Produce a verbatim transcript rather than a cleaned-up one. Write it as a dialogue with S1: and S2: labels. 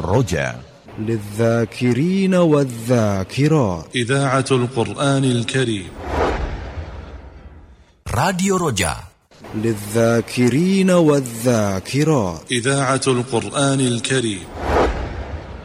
S1: الرجا
S2: للذاكرين والذاكرات.
S3: إذاعة القرآن الكريم.
S1: راديو رجا
S2: للذاكرين والذاكرات.
S3: إذاعة القرآن الكريم.